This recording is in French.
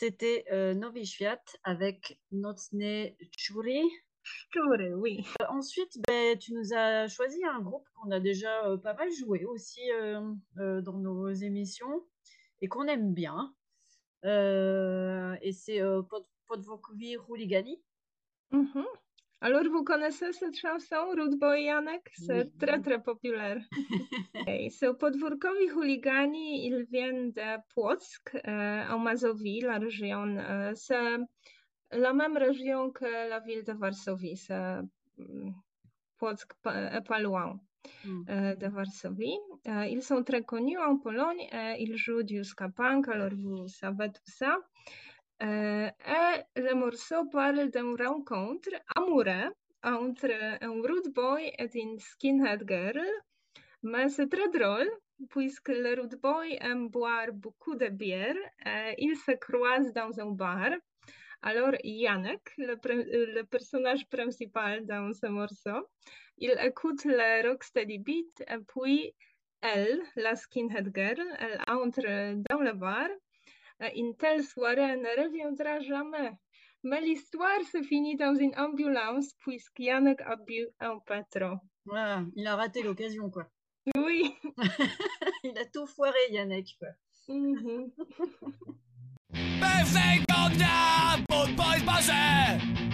c'était Novi Świat avec Nocne Churi. Szczury, oui. Ensuite, ben, tu nous as choisi un groupe qu'on a déjà pas mal joué aussi dans nos émissions et qu'on aime bien. Et c'est Podvokowi Huligani. Mhm. Alors, vous connaissez cette chanson, Rude Boy Janek? C'est Oui. très, très populaire. Okay. So, Podwórkowi Chuligani, ils viennent de Płock, en Mazovie, la région. C'est la même région que la ville de Varsovie. C'est Płock pas loin de Varsovie. Ils sont très connus en Pologne et ils jouent du ska punk, alors vous savez tout ça. Et le morceau parle d'une rencontre amoureuse entre un rude boy et une skinhead girl. Mais c'est très drôle, puisque le rude boy aime boire beaucoup de bière. Ils se croisent dans un bar. Alors, Janek, le personnage principal dans ce morceau, il écoute le rocksteady beat et puis elle, la skinhead girl, elle entre dans le bar. Une telle soirée ne reviendra jamais. Mais l'histoire se finit dans une ambulance puisque Janek a bu un peu trop. Voilà, il a raté l'occasion, quoi. Oui. Il a tout foiré, Yannick, quoi. Mhm. Birthday gone down, boys buzzing.